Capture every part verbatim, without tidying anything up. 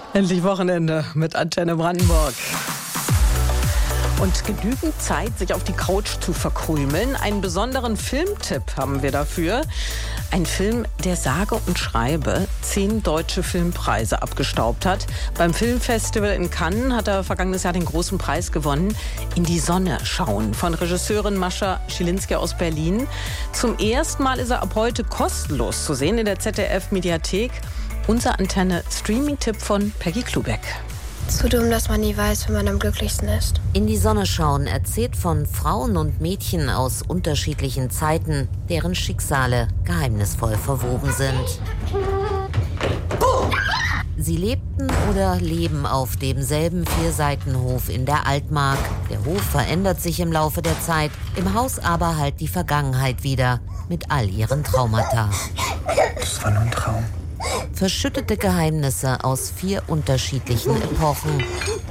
Endlich Wochenende mit Antenne Brandenburg. Und genügend Zeit, sich auf die Couch zu verkrümeln. Einen besonderen Filmtipp haben wir dafür. Ein Film, der sage und schreibe zehn deutsche Filmpreise abgestaubt hat. Beim Filmfestival in Cannes hat er vergangenes Jahr den großen Preis gewonnen. In die Sonne schauen von Regisseurin Mascha Schilinski aus Berlin. Zum ersten Mal ist er ab heute kostenlos zu sehen in der Z D F-Mediathek. Unser Antenne-Streaming-Tipp von Peggy Klubeck. Zu dumm, dass man nie weiß, wenn man am glücklichsten ist. In die Sonne schauen erzählt von Frauen und Mädchen aus unterschiedlichen Zeiten, deren Schicksale geheimnisvoll verwoben sind. Sie lebten oder leben auf demselben Vierseitenhof in der Altmark. Der Hof verändert sich im Laufe der Zeit, im Haus aber halt die Vergangenheit wieder mit all ihren Traumata. Das war nur ein Traum. Verschüttete Geheimnisse aus vier unterschiedlichen Epochen.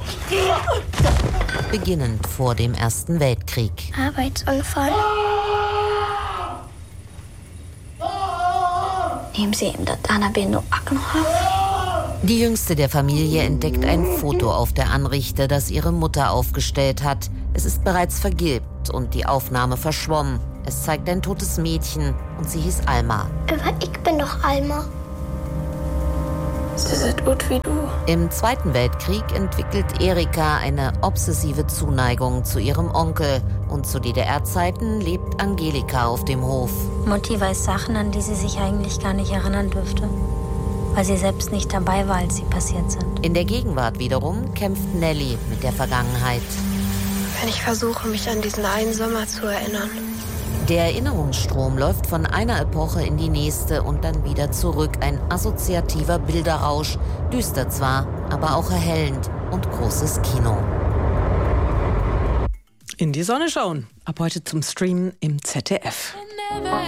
Beginnend vor dem Ersten Weltkrieg. Arbeitsunfall. Nehmen Sie ihm das Annabelle Die jüngste der Familie entdeckt ein Foto auf der Anrichte, das ihre Mutter aufgestellt hat. Es ist bereits vergilbt und die Aufnahme verschwommen. Es zeigt ein totes Mädchen und sie hieß Alma. Aber ich bin doch Alma. Sie ist gut wie du. Im Zweiten Weltkrieg entwickelt Erika eine obsessive Zuneigung zu ihrem Onkel. Und zu D D R-Zeiten lebt Angelika auf dem Hof. Mutti weiß Sachen, an die sie sich eigentlich gar nicht erinnern dürfte. Weil sie selbst nicht dabei war, als sie passiert sind. In der Gegenwart wiederum kämpft Nelly mit der Vergangenheit. Wenn ich versuche, mich an diesen einen Sommer zu erinnern. Der Erinnerungsstrom läuft von einer Epoche in die nächste und dann wieder zurück. Ein assoziativer Bilderrausch. Düster zwar, aber auch erhellend und großes Kino. In die Sonne schauen. Ab heute zum Streamen im Z D F.